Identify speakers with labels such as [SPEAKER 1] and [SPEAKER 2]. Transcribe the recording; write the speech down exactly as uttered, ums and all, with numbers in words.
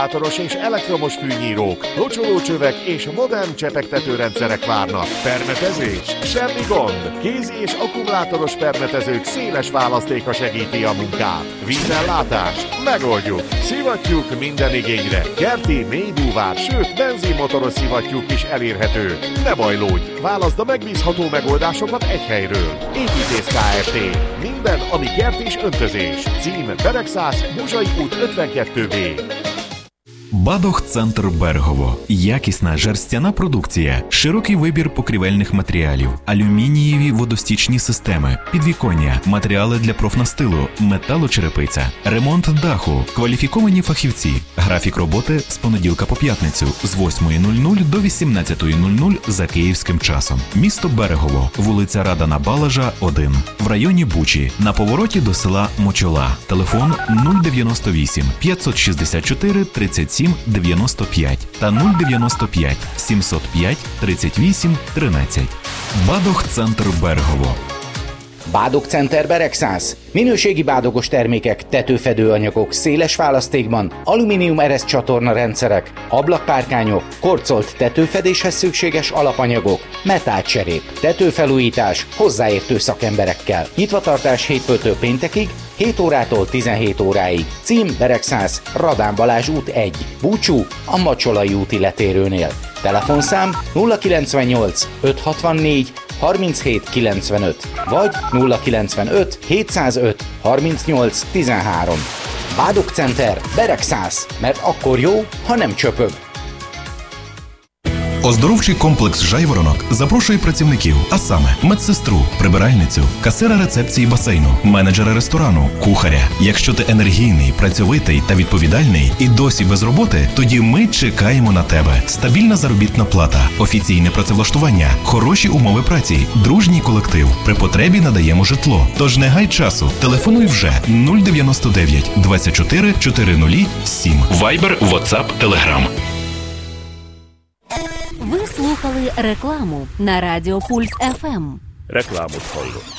[SPEAKER 1] akkumulátoros és elektromos fűnyírók, locsolócsövek és modern csepegtetőrendszerek várnak. Permetezés? Semmi gond! Kézi és akkumulátoros permetezők széles választéka segíti a munkát. Vízellátás? Megoldjuk! Szivattyúk minden igényre. Kerti, mély búvár, sőt benzinmotoros szivattyúk is elérhető. Ne bajlódj! Válaszd a megbízható megoldásokat egy helyről. Építész Kft. Minden, ami kert és öntözés. Cím Beregszász, Buzsai út ötvenkettő B.
[SPEAKER 2] Бадох-центр Берегово. Якісна жерстяна продукція, широкий вибір покрівельних матеріалів, алюмінієві водостічні системи, підвіконня, матеріали для профнастилу, металочерепиця, ремонт даху, кваліфіковані фахівці. Графік роботи з понеділка по п'ятницю з восьмої до вісімнадцятої за київським часом. Місто Берегово, вулиця Радана Балажа, один. В районі Бучі, на повороті до села Мочола. Телефон нуль дев'яносто вісім п'ятсот шістдесят чотири тридцять сім дев'яносто п'ять та нуль дев'яносто п'ять сімсот п'ять тридцять вісім тринадцять. Bádog-Center Bergovo.
[SPEAKER 3] Bádog-Center Beregszász. Minőségi bádogos termékek, tetőfedőanyagok széles választékban, alumínium eresz csatorna rendszerek, ablakpárkányok, korcolt tetőfedéshez szükséges alapanyagok, metálcserép, tetőfelújítás hozzáértő szakemberekkel. Nyitvatartás hétfőtől péntekig, hét órától tizenhét óráig. Cím Beregszász, Radán Balázs út egy, Búcsú, a Macsolai úti letérőnél. Telefonszám nulla kilencvennyolc ötszázhatvannégy harminchét kilencvenöt vagy nulla kilencvenöt hétszázöt harmincnyolc tizenhárom. Bádog-Center Beregszász, mert akkor jó, ha nem csöpög.
[SPEAKER 2] Оздоровчий комплекс «Жайворонок» запрошує працівників, а саме медсестру, прибиральницю, касира рецепції басейну, менеджера ресторану, кухаря. Якщо ти енергійний, працьовитий та відповідальний і досі без роботи, тоді ми чекаємо на тебе. Стабільна заробітна плата, офіційне працевлаштування, хороші умови праці, дружній колектив. При потребі надаємо житло. Тож не гай часу. Телефонуй вже нуль дев'яносто дев'ять двадцять чотири чотиридесят сім. Вайбер, WhatsApp, Telegram.
[SPEAKER 4] Ви слухали рекламу на Радіо Пульс еф ем.
[SPEAKER 5] Reklámot hallott.